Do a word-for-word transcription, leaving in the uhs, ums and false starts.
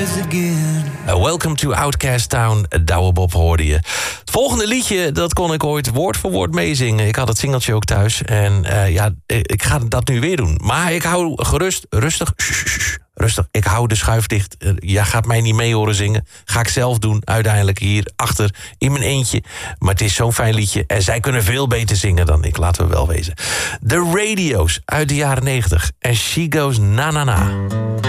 rise again. Uh, welcome to Outcast Town, Douwe Bob hoorde je. Het volgende liedje, dat kon ik ooit woord voor woord meezingen. Ik had het singeltje ook thuis. En uh, ja, ik ga dat nu weer doen. Maar ik hou gerust, rustig, shh, rustig. Ik hou de schuif dicht. Uh, jij gaat mij niet mee horen zingen. Ga ik zelf doen, uiteindelijk hier achter in mijn eentje. Maar het is zo'n fijn liedje. En zij kunnen veel beter zingen dan ik, laten we wel wezen. The Radio's uit de jaren negentig. En She Goes Na Na Na.